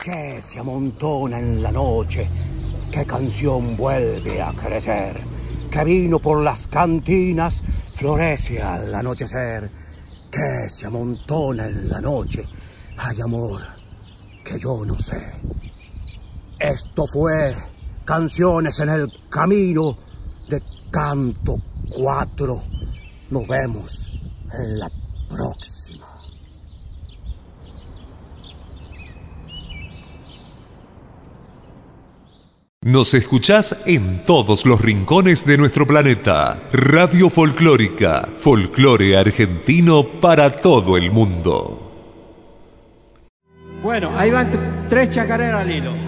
que se amontona en la noche, qué canción vuelve a crecer, que vino por las cantinas, florece al anochecer, que se amontona en la noche, hay amor que yo no sé. Esto fue Canciones en el Camino de Canto 4. Nos vemos en la próxima. Nos escuchás en todos los rincones de nuestro planeta. Radio Folclórica, folclore argentino para todo el mundo. Bueno, ahí van 3 chacareras al hilo.